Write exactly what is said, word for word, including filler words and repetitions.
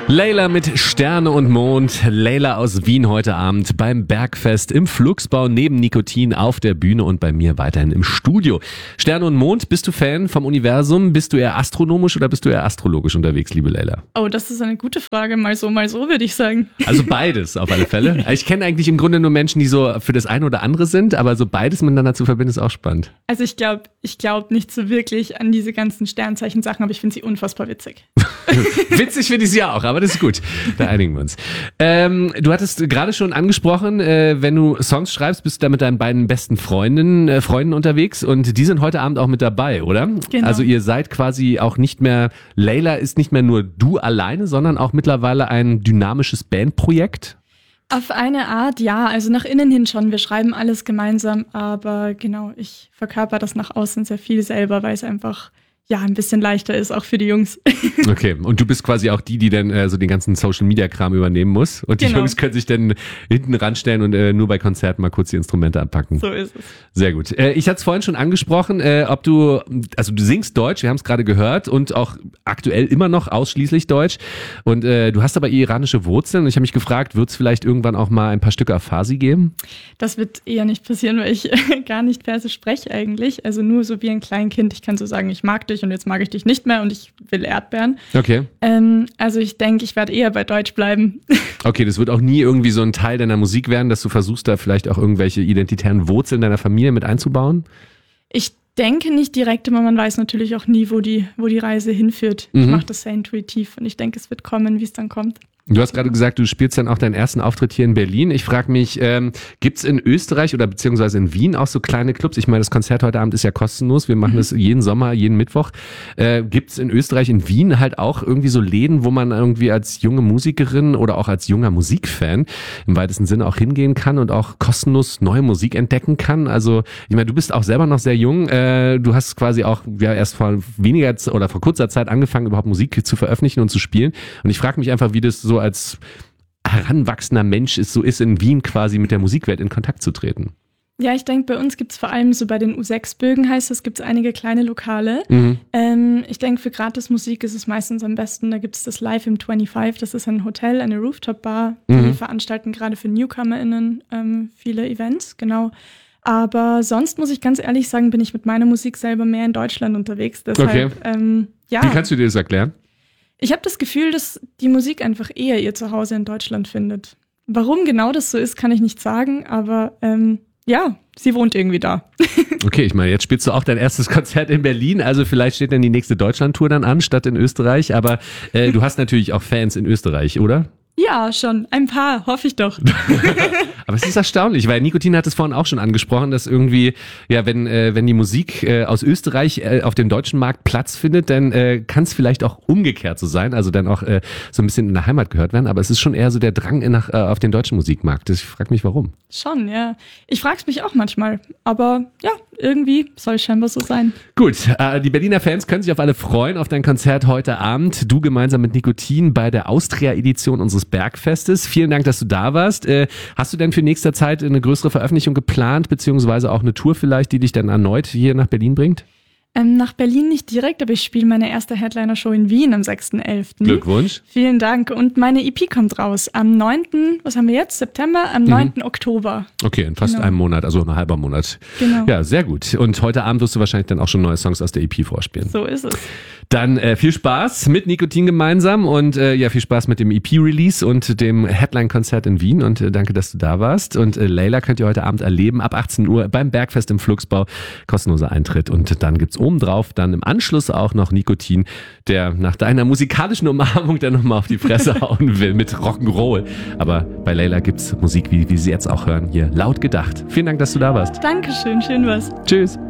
Layla mit Sterne und Mond. Layla aus Wien heute Abend beim Bergfest im Flugsbau neben Nikotin auf der Bühne und bei mir weiterhin im Studio. Sterne und Mond, bist du Fan vom Universum? Bist du eher astronomisch oder bist du eher astrologisch unterwegs, liebe Layla? Oh, das ist eine gute Frage. Mal so, mal so, würde ich sagen. Also beides auf alle Fälle. Ich kenne eigentlich im Grunde nur Menschen, die so für das eine oder andere sind, aber so beides miteinander zu verbinden ist auch spannend. Also ich glaube ich glaub nicht so wirklich an diese ganzen Sternzeichen-Sachen, aber ich finde sie unfassbar witzig. Witzig finde ich sie auch, aber das ist gut. Da einigen wir uns. Ähm, du hattest gerade schon angesprochen, äh, wenn du Songs schreibst, bist du da mit deinen beiden besten Freundinnen, äh, Freunden unterwegs und die sind heute Abend auch mit dabei, oder? Genau. Also ihr seid quasi auch nicht mehr, Layla ist nicht mehr nur du alleine, sondern auch mittlerweile ein dynamisches Bandprojekt? Auf eine Art, ja. Also nach innen hin schon. Wir schreiben alles gemeinsam, aber genau, ich verkörper das nach außen sehr viel selber, weil es einfach ja ein bisschen leichter ist, auch für die Jungs. Okay, und du bist quasi auch die, die dann äh, so den ganzen Social-Media-Kram übernehmen muss. Und die Genau. Jungs können sich dann hinten ranstellen und äh, nur bei Konzerten mal kurz die Instrumente anpacken. So ist es. Sehr gut. Äh, ich hatte es vorhin schon angesprochen, äh, ob du, also du singst Deutsch, wir haben es gerade gehört und auch aktuell immer noch ausschließlich Deutsch. Und äh, du hast aber iranische Wurzeln und ich habe mich gefragt, wird es vielleicht irgendwann auch mal ein paar Stücke auf Farsi geben? Das wird eher nicht passieren, weil ich gar nicht Persisch spreche eigentlich. Also nur so wie ein Kleinkind. Ich kann so sagen, ich mag dich und jetzt mag ich dich nicht mehr und ich will Erdbeeren. Okay. Ähm, also ich denke, ich werde eher bei Deutsch bleiben. Okay, das wird auch nie irgendwie so ein Teil deiner Musik werden, dass du versuchst, da vielleicht auch irgendwelche identitären Wurzeln deiner Familie mit einzubauen? Ich denke nicht direkt, aber man weiß natürlich auch nie, wo die, wo die Reise hinführt. Mhm. Ich mache das sehr intuitiv und ich denke, es wird kommen, wie es dann kommt. Du hast gerade gesagt, du spielst dann auch deinen ersten Auftritt hier in Berlin. Ich frage mich, ähm, gibt's in Österreich oder beziehungsweise in Wien auch so kleine Clubs? Ich meine, das Konzert heute Abend ist ja kostenlos. Wir machen das jeden Sommer, jeden Mittwoch. Äh, gibt's in Österreich, in Wien halt auch irgendwie so Läden, wo man irgendwie als junge Musikerin oder auch als junger Musikfan im weitesten Sinne auch hingehen kann und auch kostenlos neue Musik entdecken kann? Also, ich meine, du bist auch selber noch sehr jung. Äh, du hast quasi auch ja erst vor weniger Z- oder vor kurzer Zeit angefangen, überhaupt Musik zu veröffentlichen und zu spielen. Und ich frage mich einfach, wie das so als heranwachsender Mensch es so ist, in Wien quasi mit der Musikwelt in Kontakt zu treten. Ja, ich denke, bei uns gibt es vor allem so bei den U sechs Bögen, heißt es, gibt es einige kleine Lokale. Mhm. Ähm, ich denke, für Gratismusik ist es meistens am besten, da gibt es das Live im fünfundzwanzig, das ist ein Hotel, eine Rooftop-Bar, die Mhm. veranstalten gerade für NewcomerInnen ähm, viele Events, genau. Aber sonst muss ich ganz ehrlich sagen, bin ich mit meiner Musik selber mehr in Deutschland unterwegs. Deshalb, Okay. ähm, ja. Wie kannst du dir das erklären? Ich habe das Gefühl, dass die Musik einfach eher ihr Zuhause in Deutschland findet. Warum genau das so ist, kann ich nicht sagen, aber ähm, ja, sie wohnt irgendwie da. Okay, ich meine, jetzt spielst du auch dein erstes Konzert in Berlin, also vielleicht steht dann die nächste Deutschland-Tour dann an, statt in Österreich, aber äh, du hast natürlich auch Fans in Österreich, oder? Ja, schon. Ein paar, hoffe ich doch. Aber es ist erstaunlich, weil Nikotin hat es vorhin auch schon angesprochen, dass irgendwie, ja, wenn äh, wenn die Musik äh, aus Österreich äh, auf dem deutschen Markt Platz findet, dann äh, kann es vielleicht auch umgekehrt so sein, also dann auch äh, so ein bisschen in der Heimat gehört werden, aber es ist schon eher so der Drang in nach, äh, auf den deutschen Musikmarkt. Ich frage mich, warum. Schon, ja. Ich frage es mich auch manchmal, aber ja, irgendwie soll es scheinbar so sein. Gut, äh, die Berliner Fans können sich auf alle freuen, auf dein Konzert heute Abend. Du gemeinsam mit Nikotin bei der Austria-Edition unseres Bergfestes. Vielen Dank, dass du da warst. Äh, hast du denn für nächste Zeit eine größere Veröffentlichung geplant, beziehungsweise auch eine Tour vielleicht, die dich dann erneut hier nach Berlin bringt? Ähm, nach Berlin nicht direkt, aber ich spiele meine erste Headliner-Show in Wien am sechsten elften Glückwunsch. Vielen Dank. Und meine E P kommt raus am neunten, was haben wir jetzt? September? Am neunten Oktober. Okay, in fast Genau. einem Monat, also ein halber Monat. Genau. Ja, sehr gut. Und heute Abend wirst du wahrscheinlich dann auch schon neue Songs aus der E P vorspielen. So ist es. Dann äh, viel Spaß mit Nikotin gemeinsam und äh, ja, viel Spaß mit dem E P-Release und dem Headline-Konzert in Wien und äh, danke, dass du da warst. Und äh, Layla könnt ihr heute Abend erleben, ab achtzehn Uhr beim Bergfest im Flugsbau, kostenloser Eintritt. Und dann gibt's obendrauf dann im Anschluss auch noch Nikotin, der nach deiner musikalischen Umarmung dann nochmal auf die Fresse hauen will mit Rock'n'Roll. Aber bei Layla gibt's Musik, wie, wie Sie jetzt auch hören, hier laut gedacht. Vielen Dank, dass du da warst. Dankeschön, schön was. Tschüss.